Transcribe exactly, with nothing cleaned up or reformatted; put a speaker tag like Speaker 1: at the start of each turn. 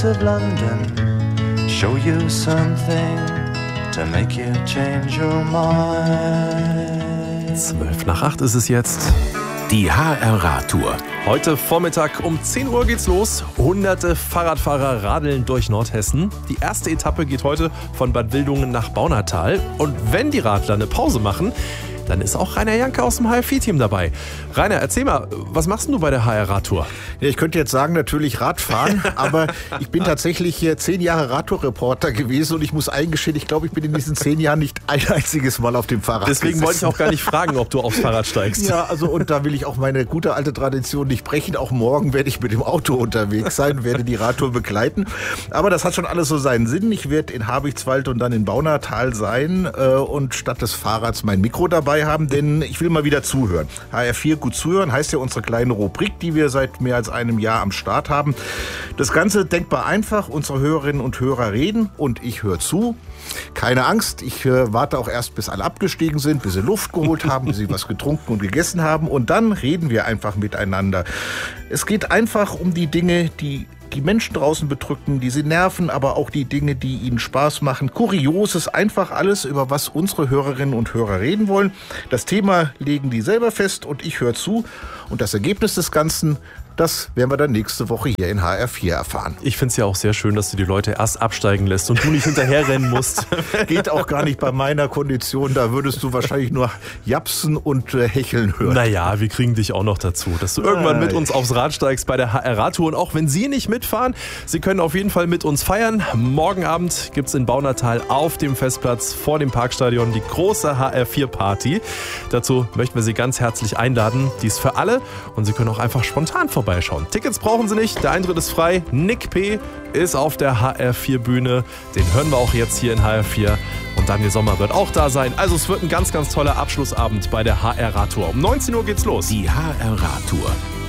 Speaker 1: of London, show you something to make you change your mind.
Speaker 2: Zwölf nach acht ist es jetzt.
Speaker 3: Die H R-Radtour.
Speaker 2: Heute Vormittag um zehn Uhr geht's los. Hunderte Fahrradfahrer radeln durch Nordhessen. Die erste Etappe geht heute von Bad Wildungen nach Baunatal. Und wenn die Radler eine Pause machen, dann ist auch Rainer Janke aus dem H R vier Team dabei. Rainer, erzähl mal, was machst denn du bei der H R-Radtour?
Speaker 4: Ja, ich könnte jetzt sagen, natürlich Radfahren, aber ich bin tatsächlich hier zehn Jahre Radtour-Reporter gewesen und ich muss eingestehen, ich glaube, ich bin in diesen zehn Jahren nicht ein einziges Mal auf dem Fahrrad
Speaker 2: Deswegen
Speaker 4: gesessen.
Speaker 2: wollte ich auch gar nicht fragen, ob du aufs Fahrrad steigst.
Speaker 4: Ja, also und da will ich auch meine gute alte Tradition nicht brechen. Auch morgen werde ich mit dem Auto unterwegs sein, werde die Radtour begleiten. Aber das hat schon alles so seinen Sinn. Ich werde in Habichtswald und dann in Baunatal sein äh, und statt des Fahrrads mein Mikro dabei haben, denn ich will mal wieder zuhören. H R vier gut zuhören heißt ja unsere kleine Rubrik, die wir seit mehr als einem Jahr am Start haben. Das Ganze denkbar einfach. Unsere Hörerinnen und Hörer reden und ich höre zu. Keine Angst, ich äh, warte auch erst, bis alle abgestiegen sind, bis sie Luft geholt haben, bis sie was getrunken und gegessen haben und dann reden wir einfach miteinander. Es geht einfach um die Dinge, die die Menschen draußen bedrücken, die sie nerven, aber auch die Dinge, die ihnen Spaß machen. Kurioses, einfach alles, über was unsere Hörerinnen und Hörer reden wollen. Das Thema legen die selber fest und ich höre zu. Und das Ergebnis des Ganzen, das werden wir dann nächste Woche hier in H R vier erfahren.
Speaker 2: Ich finde es ja auch sehr schön, dass du die Leute erst absteigen lässt und du nicht hinterherrennen musst.
Speaker 4: Geht auch gar nicht bei meiner Kondition. Da würdest du wahrscheinlich nur japsen und äh, hecheln hören.
Speaker 2: Naja, wir kriegen dich auch noch dazu, dass du irgendwann mit uns aufs Rad steigst bei der H R-Radtour. Und auch wenn Sie nicht mitfahren, Sie können auf jeden Fall mit uns feiern. Morgen Abend gibt es in Baunatal auf dem Festplatz vor dem Parkstadion die große H R vier Party. Dazu möchten wir Sie ganz herzlich einladen. Die ist für alle und Sie können auch einfach spontan vorbeischauen. Tickets brauchen Sie nicht, der Eintritt ist frei. Nick P. ist auf der H R vier Bühne. Den hören wir auch jetzt hier in H R vier. Und Daniel Sommer wird auch da sein. Also es wird ein ganz, ganz toller Abschlussabend bei der H R-Radtour. Um neunzehn Uhr geht's los.
Speaker 3: Die H R-Radtour.